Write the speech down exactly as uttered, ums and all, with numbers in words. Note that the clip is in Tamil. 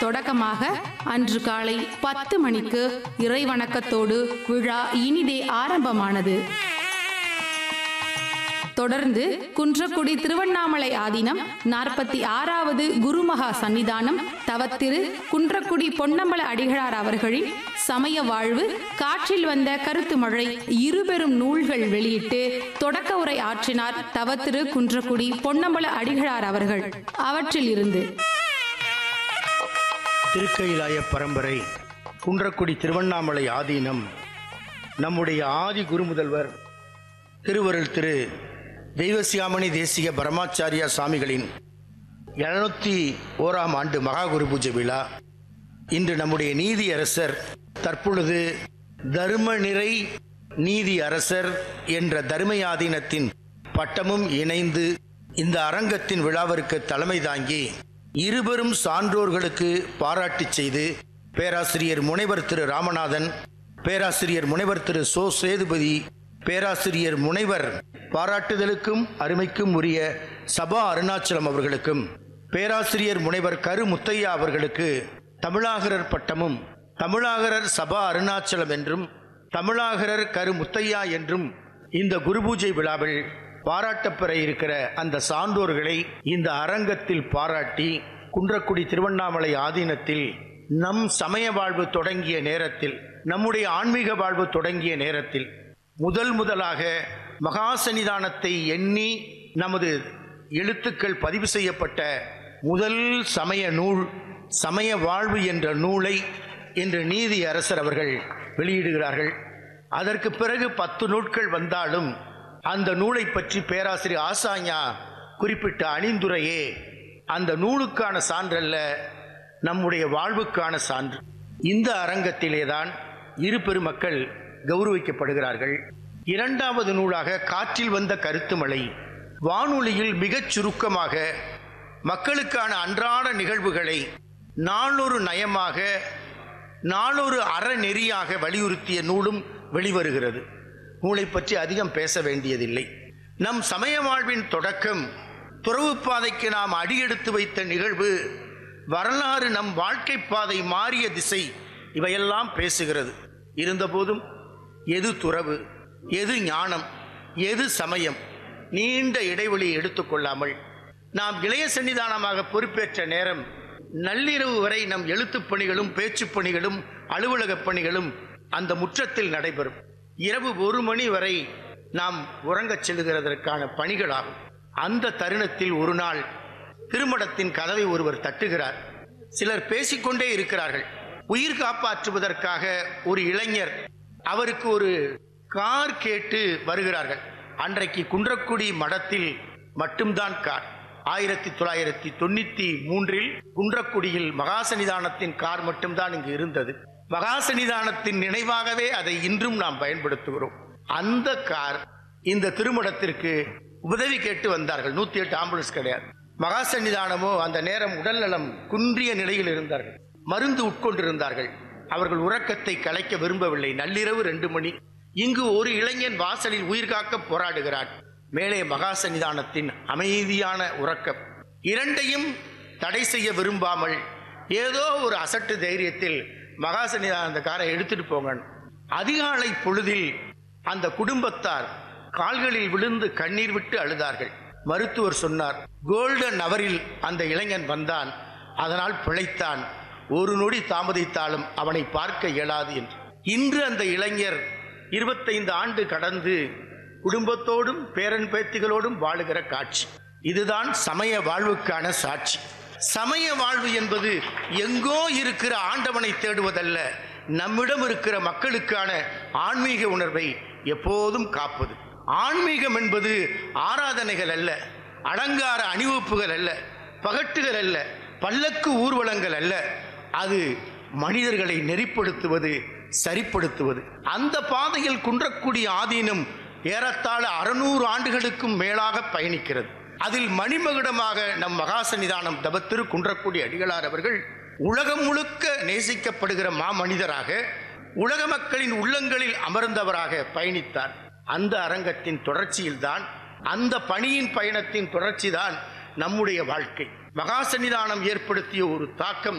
தொடக்கமாக அன்று காலை பத்து மணிக்கு இறைவணக்கத்தோடு விழா இனிதே ஆரம்பமானது. தொடர்ந்து குன்றக்குடி திருவண்ணாமலை ஆதீனம் நாற்பத்தி ஆறாவது குருமகா சன்னிதானம் தவத்திரு குன்றக்குடி பொன்னம்பல அடிகளார் அவர்களின் சமய வாழ்வு காற்றில் வந்த கருத்து மழை இருபெரும் நூல்கள் வெளியிட்டு தொடக்க உரை ஆற்றினார் தவத்திரு குன்றக்குடி பொன்னம்பல அடிகளார் அவர்கள். அவற்றில் இருந்து திருக்கயிலாய பரம்பரை குன்றக்குடி திருவண்ணாமலை ஆதீனம் நம்முடைய ஆதி குருமுதல்வர் திருவருள் திரு தெய்வசியாமணி தேசிய பரமாச்சாரியா சுவாமிகளின் எழுநூத்தி ஓராம் ஆண்டு மகா குரு பூஜை விழா இன்று நம்முடைய நீதி அரசர் தற்பொழுது தர்ம நிறை நீதி அரசர் என்ற தர்மயாதீனத்தின் பட்டமும் இணைந்து இந்த அரங்கத்தின் விழாவிற்கு தலைமை தாங்கி இருபெரும் சான்றோர்களுக்கு பாராட்டு செய்து பேராசிரியர் முனைவர் திரு ராமநாதன், பேராசிரியர் முனைவர் திரு சோ சேதுபதி, பேராசிரியர் முனைவர் பாராட்டுதலுக்கும் அருமைக்கும் உரிய சபா அருணாச்சலம் அவர்களுக்கும், பேராசிரியர் முனைவர் கரு முத்தையா அவர்களுக்கு தமிழாகரர் பட்டமும் தமிழாகரர் சபா அருணாச்சலம் என்றும் தமிழாகரர் கரு முத்தையா என்றும் இந்த குருபூஜை விழாவில் பாராட்டப்பெற இருக்கிற அந்த சான்றோர்களை இந்த அரங்கத்தில் பாராட்டி குன்றக்குடி திருவண்ணாமலை ஆதீனத்தில் நம் சமய வாழ்வு தொடங்கிய நேரத்தில், நம்முடைய ஆன்மீக வாழ்வு தொடங்கிய நேரத்தில் முதல் முதலாக மகா சன்னிதானத்தை எண்ணி நமது எழுத்துக்கள் பதிவு செய்யப்பட்ட முதல் சமய நூல் சமய வாழ்வு என்ற நூலை இன்று நீதி அரசர் அவர்கள் வெளியிடுகிறார்கள். அதற்கு பிறகு பத்து நூல்கள் வந்தாலும் அந்த நூலை பற்றி பேராசிரியர் ஆசாஞா குறிப்பிட்ட அணிந்துரையே அந்த நூலுக்கான சான்றல்ல, நம்முடைய வாழ்வுக்கான சான்று. இந்த அரங்கத்திலேதான் இரு பெருமக்கள் கௌரவிக்கப்படுகிறார்கள். இரண்டாவது நூலாக காற்றில் வந்த கருத்து மழை வானொலியில் மிகச் சுருக்கமாக மக்களுக்கான அன்றாட நிகழ்வுகளை நாளொரு நயமாக நாளொரு அறநெறியாக வலியுறுத்திய நூலும் வெளிவருகிறது. நூலை பற்றி அதிகம் பேச வேண்டியதில்லை. நம் சமய வாழ்வின் தொடக்கம், துறவு பாதைக்கு நாம் அடியெடுத்து வைத்த நிகழ்வு, வரலாறு, நம் வாழ்க்கை பாதை மாறிய திசை, இவையெல்லாம் பேசுகிறது. இருந்தபோதும் எது துறவு, எது ஞானம், எது சமயம், நீண்ட இடைவெளியை எடுத்துக்கொள்ளாமல் நாம் இளைய சன்னிதானமாக பொறுப்பேற்ற நேரம் நள்ளிரவு வரை நம் எழுத்துப் பணிகளும் பேச்சுப் பணிகளும் அலுவலகப் பணிகளும் அந்த முற்றத்தில் நடைபெறும். இரவு ஒரு மணி வரை நாம் உறங்கச் செல்லுகிறதற்கான பணிகளாகும். அந்த தருணத்தில் ஒரு நாள் திருமடத்தின் கதவை ஒருவர் தட்டுகிறார். சிலர் பேசிக்கொண்டே இருக்கிறார்கள். உயிர் காப்பாற்றுவதற்காக ஒரு இளைஞர், அவருக்கு ஒரு கார் கேட்டு வருகிறார்கள். அன்றைக்கு குன்றக்குடி மடத்தில் மட்டும்தான் கார். ஆயிரத்தி தொள்ளாயிரத்தி தொண்ணூத்தி மூன்றில் குன்றக்குடியில் மகாசன்னிதானத்தின் கார் மட்டும்தான் இங்கு இருந்தது. மகாசன்னிதானத்தின் நினைவாகவே அதை இன்றும் நாம் பயன்படுத்துகிறோம். அந்த கார் இந்த திருமடத்திற்கு உதவி கேட்டு வந்தார்கள். நூத்தி எட்டு ஆம்புலன்ஸ் கிடையாது. மகாசன்னிதானமோ அந்த நேரம் உடல்நலம் குன்றிய நிலையில் இருந்தார்கள். மருந்து உட்கொண்டிருந்தார்கள். அவர்கள் உறக்கத்தை கலைக்க விரும்பவில்லை. நள்ளிரவு ரெண்டு மணி. இங்கு ஒரு இளைஞன் வாசலில் உயிர் காக்க போராடுகிறான். மேலே மகாசன்னிதானத்தின் அமைதியான உறக்கம். இரண்டையும் தடை செய்ய விரும்பாமல் ஏதோ ஒரு அசட்டு தைரியத்தில் மகாசன்னிதான அந்த காரை எடுத்துட்டு போங்க. அதிகாலை பொழுதில் அந்த குடும்பத்தார் கால்களில் விழுந்து கண்ணீர் விட்டு அழுதார்கள். மருத்துவர் சொன்னார், கோல்டன் அவரில் அந்த இளைஞன் வந்தான், அதனால் பிழைத்தான், ஒரு நொடி தாமதித்தாலும் அவனை பார்க்க இயலாது என்று. இன்று அந்த இளைஞர் இருபத்தைந்து ஆண்டு கடந்து குடும்பத்தோடும் பேரன் பேத்திகளோடும் வாழுகிற காட்சி. இதுதான் சமய வாழ்வுக்கான சாட்சி. சமய வாழ்வு என்பது எங்கோ இருக்கிற ஆண்டவனை தேடுவதல்ல, நம்மிடம் இருக்கிற மக்களுக்கான ஆன்மீக உணர்வை எப்போதும் காப்பது. ஆன்மீகம் என்பது ஆராதனைகள் அல்ல, அலங்கார அணிவகுப்புகள் அல்ல, பகட்டுகள் அல்ல, பல்லக்கு ஊர்வலங்கள் அல்ல. அது மனிதர்களை நெறிப்படுத்துவது, சரிப்படுத்துவது. அந்த பாதையில் குன்றக்குடி ஆதீனம் ஏறத்தாழ அறுநூறு ஆண்டுகளுக்கும் மேலாக பயணிக்கிறது. அதில் மணிமகுடமாக நம் மகாசன்னிதானம் தவத்திரு குன்றக்குடி அடிகளார் அவர்கள் உலகம் முழுக்க நேசிக்கப்படுகிற மாமனிதராக, உலக மக்களின் உள்ளங்களில் அமர்ந்தவராக பயணித்தார். அந்த அரங்கத்தின் தொடர்ச்சியில்தான், அந்த பணியின் பயணத்தின் தொடர்ச்சி தான் நம்முடைய வாழ்க்கை. மகாசன்னிதானம் ஏற்படுத்திய ஒரு தாக்கம்